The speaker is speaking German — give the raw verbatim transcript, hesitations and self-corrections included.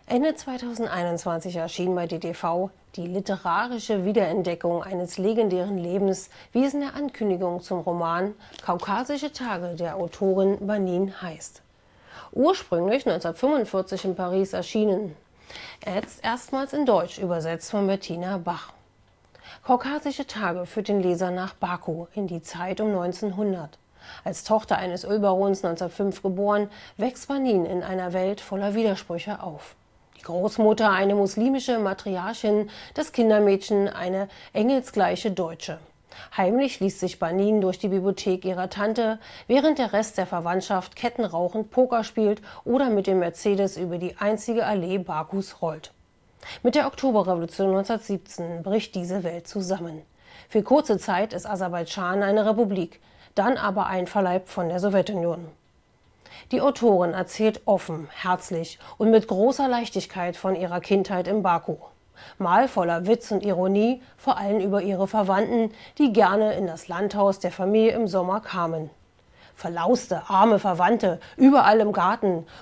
Ende zweitausendeinundzwanzig erschien bei D T V die literarische Wiederentdeckung eines legendären Lebens, wie es in der Ankündigung zum Roman Kaukasische Tage der Autorin Banin heißt. Ursprünglich neunzehnhundertfünfundvierzig in Paris erschienen, jetzt erstmals in Deutsch übersetzt von Bettina Bach. Kaukasische Tage führt den Leser nach Baku in die Zeit um neunzehnhundert. Als Tochter eines Ölbarons neunzehnhundertfünf geboren, wächst Banin in einer Welt voller Widersprüche auf. Die Großmutter eine muslimische Matriarchin, das Kindermädchen eine engelsgleiche Deutsche. Heimlich liest sich Banin durch die Bibliothek ihrer Tante, während der Rest der Verwandtschaft kettenrauchend Poker spielt oder mit dem Mercedes über die einzige Allee Bakus rollt. Mit der Oktoberrevolution neunzehnhundertsiebzehn bricht diese Welt zusammen. Für kurze Zeit ist Aserbaidschan eine Republik, dann aber einverleibt von der Sowjetunion. Die Autorin erzählt offen, herzlich und mit großer Leichtigkeit von ihrer Kindheit in Baku. Mal voller Witz und Ironie, vor allem über ihre Verwandten, die gerne in das Landhaus der Familie im Sommer kamen. Verlauste, arme Verwandte, überall im Garten,